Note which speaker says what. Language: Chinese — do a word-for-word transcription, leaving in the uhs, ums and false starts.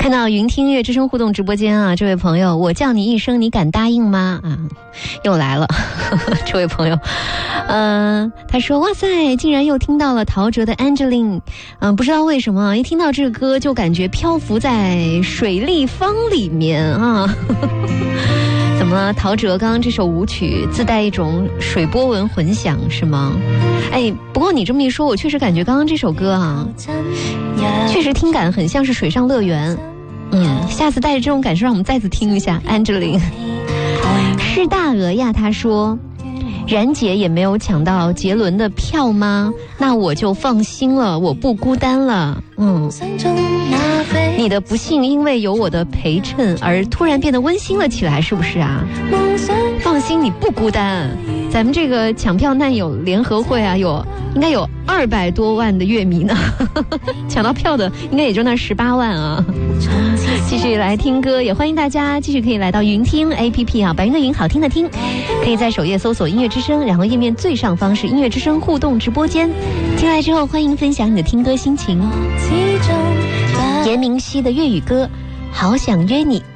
Speaker 1: 看到云听音乐之声互动直播间啊，这位朋友，我叫你一声，你敢答应吗？啊，又来了，这位朋友，嗯、呃，他说，哇塞，竟然又听到了陶喆的 Angeline， 嗯、呃，不知道为什么，一听到这个歌就感觉漂浮在水立方里面啊。怎么了？陶喆刚刚这首舞曲自带一种水波纹混响是吗？哎，不过你这么一说，我确实感觉刚刚这首歌啊，确实听感很像是水上乐园。嗯，下次带着这种感受让我们再次听一下 Angeline。 是大鹅呀，他说然姐也没有抢到杰伦的票吗？那我就放心了，我不孤单了。嗯，你的不幸因为有我的陪衬而突然变得温馨了起来，是不是啊？放心，你不孤单。咱们这个抢票难友联合会啊，有应该有二百多万的乐迷呢，抢到票的应该也就那十八万啊。继续来听歌，也欢迎大家继续可以来到云听 A P P 啊，白云的云，好听的听，可以在首页搜索音乐之声，然后页面最上方是音乐之声互动直播间。进来之后，欢迎分享你的听歌心情。严明熙的粤语歌《好想约你》。